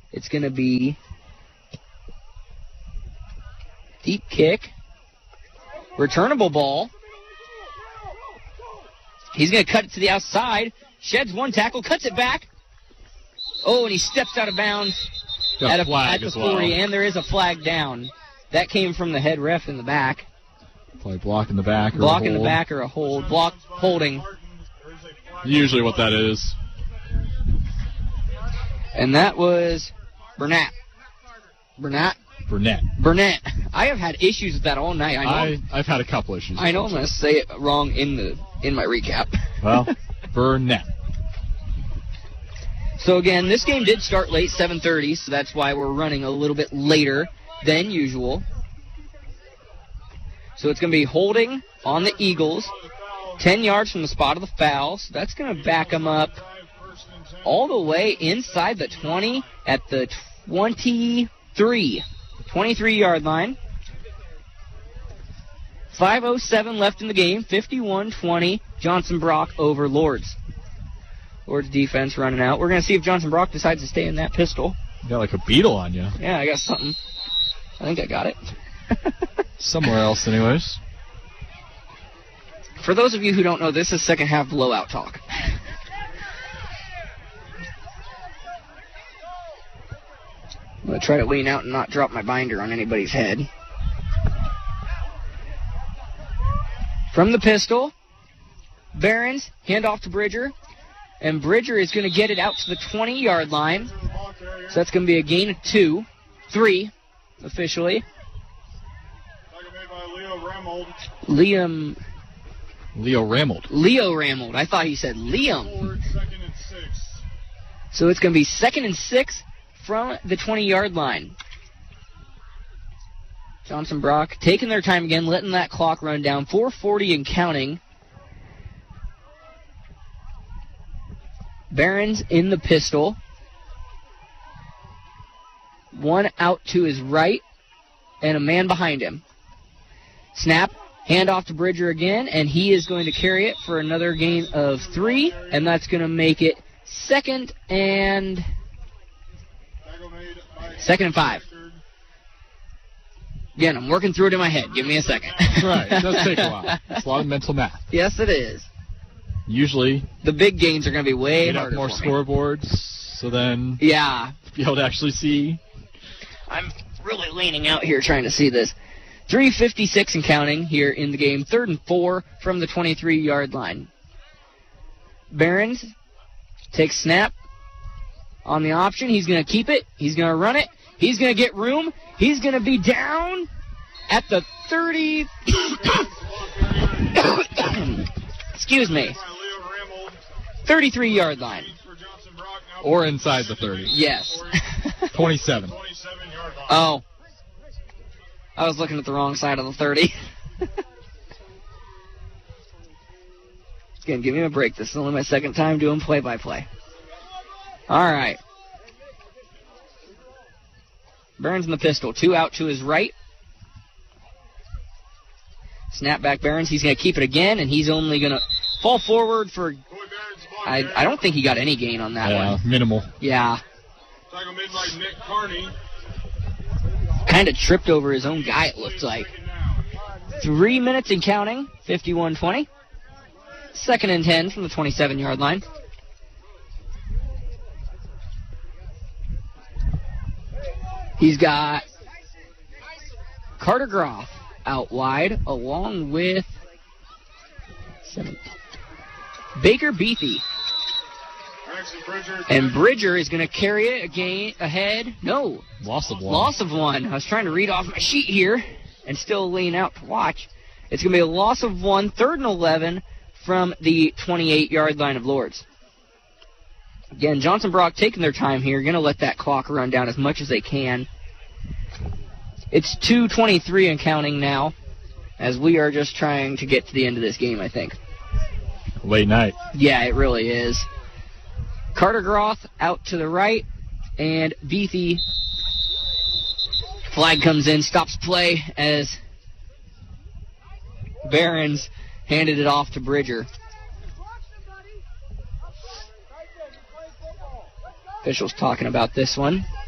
It's going to be deep kick. Returnable ball. He's going to cut it to the outside. Sheds one tackle, cuts it back. Oh, and he steps out of bounds at the 40, and there is a flag down. That came from the head ref in the back. Probably blocking the back or blocking the back or a hold. Holding. Usually what that is. And that was Burnett. I have had issues with that all night. I've had a couple issues. I know I'm going to say it wrong in my recap. Well, Burnett. So again, this game did start late, 7:30, so that's why we're running a little bit later than usual. So it's going to be holding on the Eagles, 10 yards from the spot of the foul. So that's going to back them up all the way inside the 20 at the 23-yard line. 5:07 left in the game, 51-20, Johnson Brock over Lords. Lords defense running out. We're going to see if Johnson Brock decides to stay in that pistol. You got like a beetle on you. Yeah, I got something. I think I got it. Somewhere else, anyways. For those of you who don't know, this is second half blowout talk. I'm going to try to lean out and not drop my binder on anybody's head. From the pistol, Behrens, hand off to Bridger. And Bridger is going to get it out to the 20-yard line. So that's going to be a gain of 3 officially. Leo Ramold. I thought he said Liam. So it's going to be 2nd and 6 from the 20-yard line. Johnson Brock taking their time again, letting that clock run down. 4:40 and counting. Behrens in the pistol. One out to his right, and a man behind him. Snap, hand off to Bridger again, and he is going to carry it for another gain of 3, and that's going to make it 2nd and 5. Again, I'm working through it in my head. Give me a second. Right, it does take a while. It's a lot of mental math. Yes, it is. Usually, the big gains are going to be way harder more scoreboards, so then be able to actually see. I'm really leaning out here trying to see this. 3:56 and counting here in the game. 3rd and 4 from the 23-yard line. Behrens takes snap on the option. He's going to keep it. He's going to run it. He's going to get room. He's going to be down at the 30. Excuse me. 33-yard line. Or inside the 30. Yes. 27. Oh. I was looking at the wrong side of the 30. Again, give me a break. This is only my second time doing play-by-play. All right. Behrens in the pistol. 2 out to his right. Snap back Behrens. He's going to keep it again, and he's only going to fall forward for... I don't think he got any gain on that one. Minimal. Yeah. Tackle made by Nick Carney. Kind of tripped over his own guy, it looked like. 3 minutes and counting. 51-20. 2nd and 10 from the 27-yard line. He's got Carter Groff out wide, along with Baker Beathy. And Bridger is going to carry it again ahead. No. Loss of 1. Loss of 1. I was trying to read off my sheet here and still lean out to watch. It's going to be a loss of 1, 3rd and 11 from the 28-yard line of Lords. Again, Johnson Brock taking their time here, going to let that clock run down as much as they can. It's 2:23 and counting now, as we are just trying to get to the end of this game, I think. Late night. Yeah, it really is. Carter Groff out to the right, and Beathy. Flag comes in, stops play as Behrens handed it off to Bridger. Officials talking about this one.